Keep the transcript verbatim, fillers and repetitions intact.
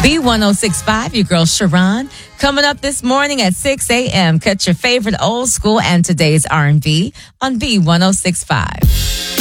B one oh six point five, your girl Sharon. Coming up this morning at six a.m., catch your favorite old school and today's R and B on B one oh six point five.